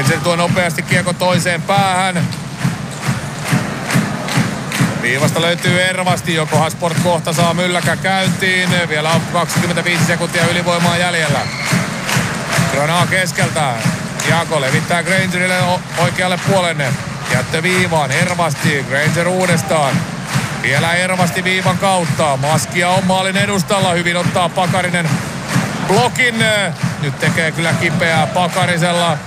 Granger tuo nopeasti kiekko toiseen päähän. Viivasta löytyy Ervasti, jokohan Sport kohta saa mylläkä käyntiin. Vielä on 25 sekuntia ylivoimaa jäljellä. Granaa keskeltä. Diaco levittää Grangerille oikealle puolelle. Jättö viivaan. Ervasti. Granger uudestaan. Vielä Ervasti viivan kautta. Maskia on maalin edustalla. Hyvin ottaa Pakarinen blokin. Nyt tekee kyllä kipeää Pakarisella.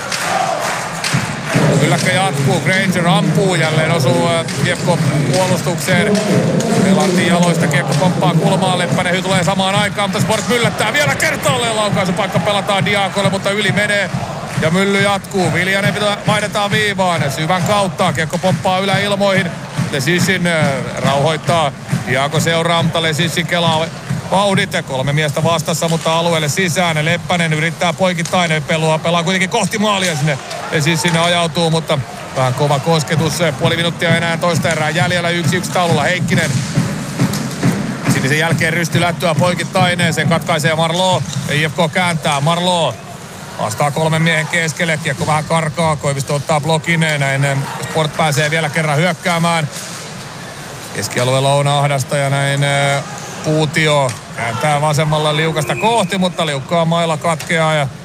Ylläkkä jatkuu. Granger ampuu. Jälleen osuu kiekko puolustukseen. Pelattiin jaloista. Kiekko pomppaa kulmaan. Leppänen tulee samaan aikaan, mutta Sport myllättää vielä kertaalleen. Laukaisupaikka pelataan Diacolle, mutta yli menee. Ja mylly jatkuu. Viljanen vaihdetaan viivaan. Syvän kautta. Kiekko pomppaa yläilmoihin. Lesissin rauhoittaa. Diaco seuraa, mutta Lesissin kelaa vauhdit. 3 miestä vastassa, mutta alueelle sisään. Leppänen yrittää poikittain pelaa kuitenkin kohti maalia sinne. Lesissin ajautuu, mutta vähän kova kosketus. Puoli minuuttia enää toista erää jäljellä. 1-1 taululla Heikkinen. Sinisen jälkeen rystylättyä poikittain. Sen katkaisee Marleau. IFK kääntää. Marleau vastaa 3 miehen keskelle. Kiekko vähän karkaa. Koivisto ottaa blokin. Näin Sport pääsee vielä kerran hyökkäämään. Keskialueella on ahdasta ja näin Puutio kääntää vasemmalla liukasta kohti, mutta liukkaa mailla katkeaa. Ja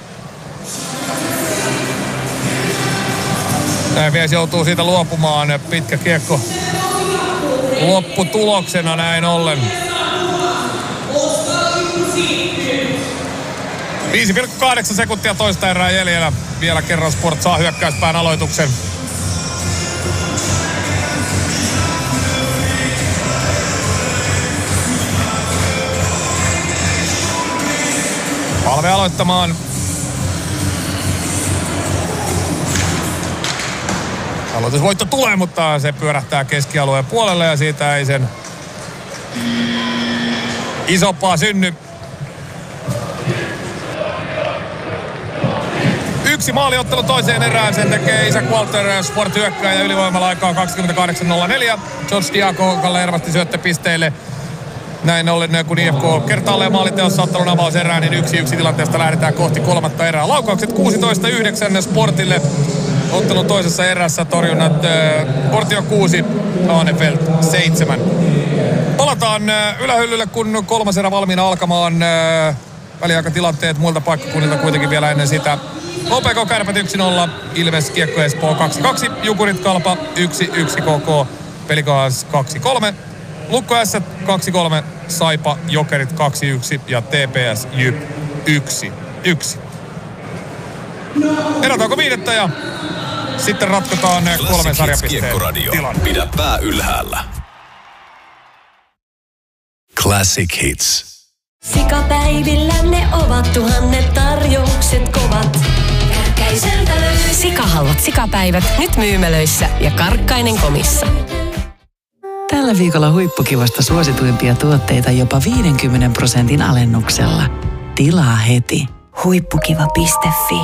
näin mies joutuu siitä luopumaan. Pitkä kiekko lopputuloksena näin ollen. 5,8 sekuntia toista erää jäljellä. Vielä kerran Sport saa hyökkäyspään aloituksen. Palve aloittamaan. Aloitusvoitto tulee, mutta se pyörähtää keskialueen puolelle ja siitä ei sen isompaa synny. 1 maaliottelu toiseen erään, sen tekee Isaac Walter. Sport hyökkää ja ylivoimalla aikaa 28.04. George Diaco Kalle Ervasti syöttöpisteille. Näin ollen, kun IFK kertaalleen maaliteossa ottelun avauserään, niin 1-1 tilanteesta lähdetään kohti 3. erää. Laukaukset 16-9 Sportille. Ottelun toisessa erässä torjunnat Portio 6, Aanefeld 7. Palataan ylähyllylle, kun 3. erä valmiina alkamaan. Väliaikatilanteet muilta paikkakunnilta kuitenkin vielä ennen sitä. OPK Kärpät 1-0, Ilves Kiekko Espoo 2-2, Jukurit Kalpa 1-1 KK, Pelikans 2-3, Lukko S 2-3, Saipa Jokerit 2-1 ja TPS Jyp 1-1. Erätauko 5. ja sitten ratkotaan 3 sarjapisteen tilanne. Pidä pää ylhäällä. Classic Hits. Sikapäivillä ne ovat tuhannet tarjoukset kovat. Kärkkäiseltä löytyy Sikahalvat sikapäivät nyt myymälöissä ja Karkkainen komissa. Tällä viikolla huippukivasta suosituimpia tuotteita jopa 50% alennuksella. Tilaa heti. huippukiva.fi.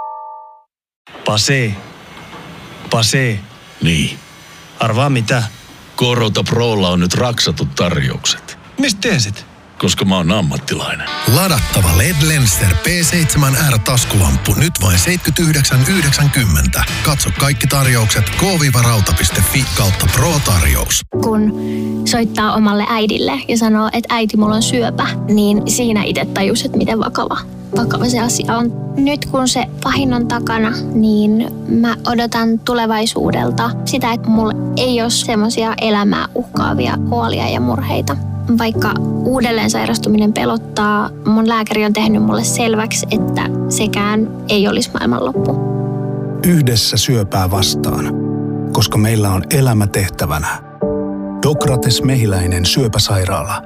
Pase. Niin. Arvaa mitä? Korota Prolla on nyt raksatut tarjoukset. Mistä tiesit? Koska mä oon ammattilainen. Ladattava LED-Lenster P7R-taskulamppu nyt vain 79,90. Katso kaikki tarjoukset k-rauta.fi/pro-tarjous. Kun soittaa omalle äidille ja sanoo, että äiti, mulla on syöpä, niin siinä itse tajus, että miten vakava se asia on. Nyt kun se pahin on takana, niin mä odotan tulevaisuudelta sitä, että mulla ei ole semmoisia elämää uhkaavia huolia ja murheita. Vaikka uudelleen sairastuminen pelottaa, mun lääkäri on tehnyt mulle selväksi, että sekään ei olisi maailmanloppu. Yhdessä syöpää vastaan, koska meillä on elämä tehtävänä. Dokrates Mehiläinen syöpäsairaala.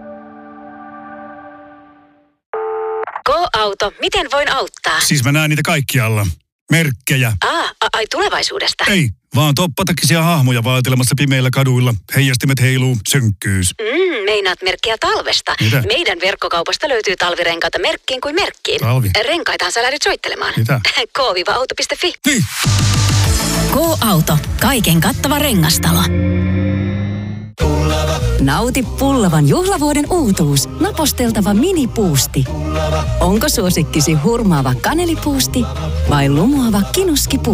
Go-auto, miten voin auttaa? Siis mä näen niitä kaikkialla. Merkkejä. Ai tulevaisuudesta? Ei, vaan toppatakisia hahmoja vaatelemassa pimeillä kaduilla. Heijastimet heiluu, synkkyys. Meinaat merkkiä talvesta. Mitä? Meidän verkkokaupasta löytyy talvirenkaita merkkiin kuin merkkiin. Talvi? Renkaitahan sä lähdet soittelemaan. Mitä? k-auto.fi. Niin. Go-auto, kaiken kattava rengastalo. Nauti pullavan juhlavuoden uutuus, naposteltava minipuusti. Onko suosikkisi hurmaava kanelipuusti vai lumoava kinuskipuusti?